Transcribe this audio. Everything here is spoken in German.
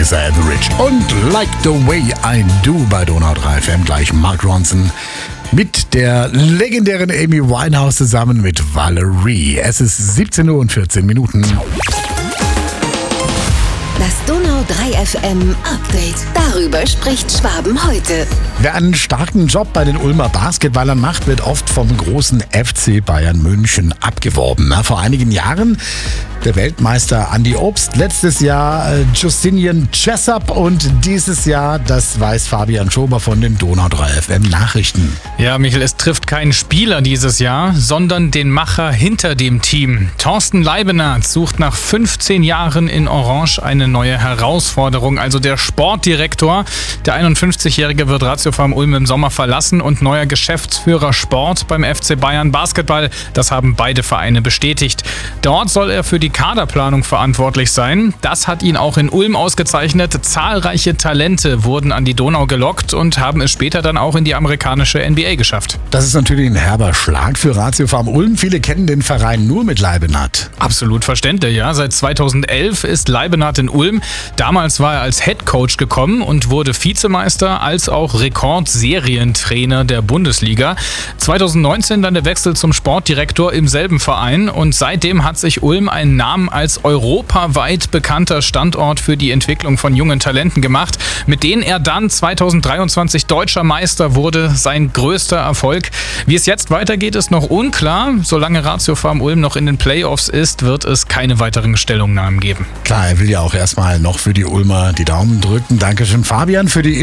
Above Average und Like the Way I Do bei Donau 3 FM. Gleich Mark Ronson mit der legendären Amy Winehouse zusammen mit Valerie. Es ist 17 Uhr und 14 Minuten. Das Donau 3 FM Update. Darüber spricht Schwaben heute. Wer einen starken Job bei den Ulmer Basketballern macht, wird oft vom großen FC Bayern München abgeworben. Vor einigen Jahren der Weltmeister Andy Obst, letztes Jahr Justinian Jessup und dieses Jahr, das weiß Fabian Schober von den Donau 3 FM Nachrichten. Ja, Michael, es trifft keinen Spieler dieses Jahr, sondern den Macher hinter dem Team. Thorsten Leibenhardt sucht nach 15 Jahren in Orange eine neue Herausforderung. Also der Sportdirektor, der 51-Jährige, wird Ratiofarm Ulm im Sommer verlassen und neuer Geschäftsführer Sport beim FC Bayern Basketball. Das haben beide Vereine bestätigt. Dort soll er für die Kaderplanung verantwortlich sein. Das hat ihn auch in Ulm ausgezeichnet. Zahlreiche Talente wurden an die Donau gelockt und haben es später dann auch in die amerikanische NBA geschafft. Das ist natürlich ein herber Schlag für Ratiofarm Ulm. Viele kennen den Verein nur mit Leibenhardt. Absolut verständlich, ja. Seit 2011 ist Leibenhardt in Ulm. Damals war er als Headcoach gekommen und wurde Vizemeister als auch Rekordserientrainer der Bundesliga. 2019 dann der Wechsel zum Sportdirektor im selben Verein und seitdem hat sich Ulm einen Namen als europaweit bekannter Standort für die Entwicklung von jungen Talenten gemacht, mit denen er dann 2023 deutscher Meister wurde, sein größter Erfolg. Wie es jetzt weitergeht, ist noch unklar. Solange Ratiofarm Ulm noch in den Playoffs ist, wird es keine weiteren Stellungnahmen geben. Klar, er will ja auch erstmal noch für die Ulmer die Daumen drücken. Dankeschön, Fabian, für die